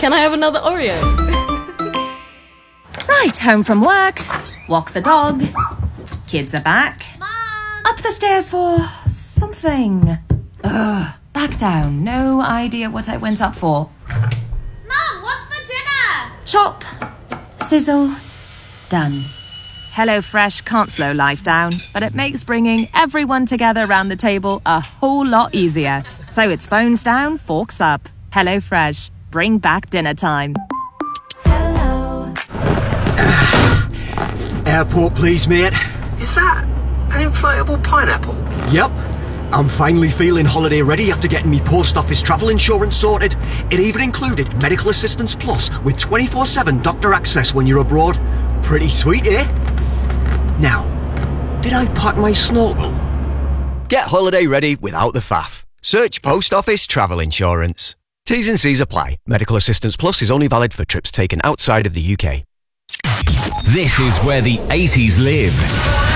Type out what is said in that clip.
Can I have another Oreo? Right, home from work. Walk the dog. Kids are back. Mom! Up the stairs for something. Ugh, back down. No idea what I went up for. Mom, what's for dinner? Chop. Sizzle. Done. HelloFresh can't slow life down, but it makes bringing everyone together around the table a whole lot easier. So it's phones down, forks up. HelloFresh. Bring back dinner time. Airport, please, mate. Is that an inflatable pineapple? Yep. I'm finally feeling holiday ready after getting me post office travel insurance sorted. It even included Medical Assistance Plus with 24/7 doctor access when you're abroad. Pretty sweet, eh? Now, did I pack my snorkel? Get holiday ready without the faff. Search Post Office Travel Insurance. T's and C's apply. Medical Assistance Plus is only valid for trips taken outside of the UK. This is where the 80s live.